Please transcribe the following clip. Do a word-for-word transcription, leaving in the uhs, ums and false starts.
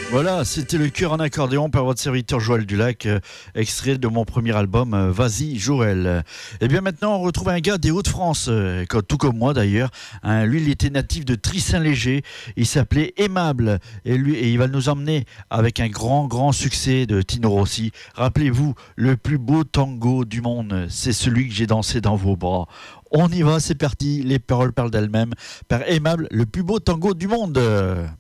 Voilà, c'était le cœur en accordéon par votre serviteur Joël Dulac, euh, extrait de mon premier album euh, Vas-y Joël. Et bien maintenant, on retrouve un gars des Hauts-de-France, euh, comme- tout comme moi d'ailleurs. Hein, lui, il était natif de Tris-Saint-Léger. Il s'appelait Aimable et lui, et il va nous emmener avec un grand, grand succès de Tino Rossi. Rappelez-vous, le plus beau tango du monde, c'est celui que j'ai dansé dans vos bras. On y va, c'est parti. Les paroles parlent d'elles-mêmes. Par Aimable, le plus beau tango du monde.